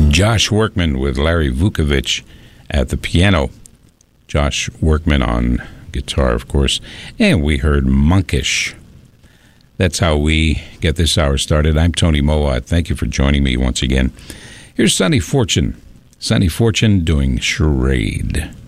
Josh Workman with Larry Vukovich at the piano. Josh Workman on guitar, of course. And we heard Monkish. That's how we get this hour started. I'm Tony Mowat. Thank you for joining me once again. Here's Sonny Fortune. Sonny Fortune doing Charade.